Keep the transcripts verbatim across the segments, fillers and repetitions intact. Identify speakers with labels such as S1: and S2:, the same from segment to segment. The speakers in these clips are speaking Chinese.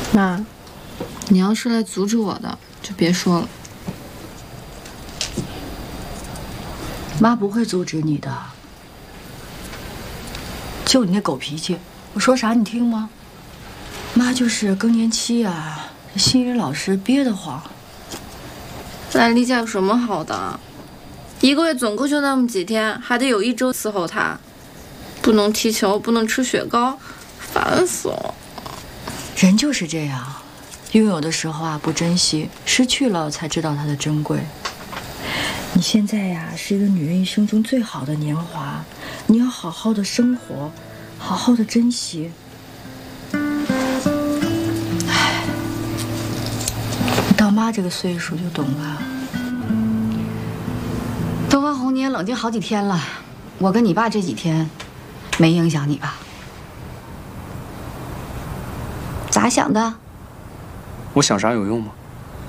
S1: 妈，你要是来阻止我的，就别说了。
S2: 妈不会阻止你的，就你那狗脾气，我说啥你听吗？妈就是更年期啊，心里老是憋得慌。
S1: 来例假有什么好的？一个月总共就那么几天，还得有一周伺候他，不能踢球，不能吃雪糕，烦死了。
S2: 人就是这样，拥有的时候啊不珍惜，失去了才知道它的珍贵。你现在呀是一个女人一生中最好的年华，你要好好的生活，好好的珍惜。唉，你到妈这个岁数就懂了。
S3: 东方红，你也冷静好几天了，我跟你爸这几天没影响你吧？咋想的？
S4: 我想啥有用吗？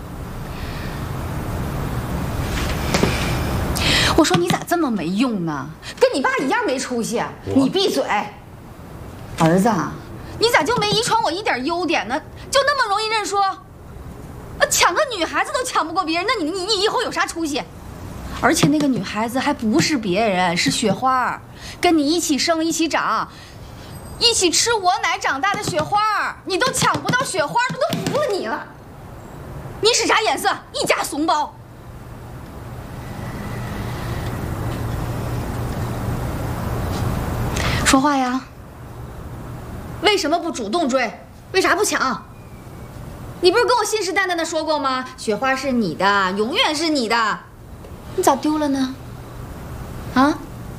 S3: 我说你咋这么没用呢？跟你爸一样没出息。你闭嘴！儿子，你咋就没遗传我一点优点呢？就那么容易认输？抢个女孩子都抢不过别人，那你你你以后有啥出息？而且那个女孩子还不是别人，是雪花，跟你一起生一起长，一起吃我奶长大的雪花，你都抢不到雪花，这都服了你了。你使啥眼色？一家怂包！说话呀！为什么不主动追？为啥不抢？你不是跟我信誓旦旦的说过吗？雪花是你的，永远是你的。你咋丢了呢？啊？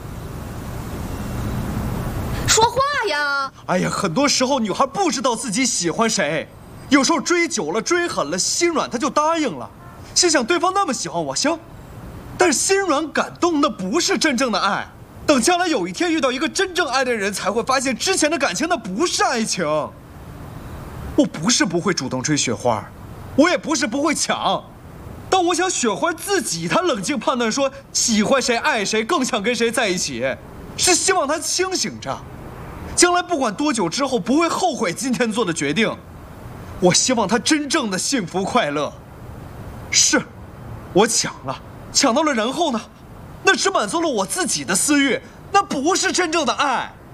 S3: 说话呀！
S5: 哎呀，很多时候女孩不知道自己喜欢谁，有时候追久了、追狠了，心软她就答应了，心想对方那么喜欢我，行。但是心软感动那不是真正的爱。等将来有一天遇到一个真正爱的人，才会发现之前的感情那不是爱情。我不是不会主动追雪花，我也不是不会抢，但我想雪花自己她冷静判断说喜欢谁爱谁，更想跟谁在一起，是希望她清醒着，将来不管多久之后不会后悔今天做的决定。我希望她真正的幸福快乐。是，我抢了，抢到了，然后呢？那只满足了我自己的私欲，那不是真正的爱。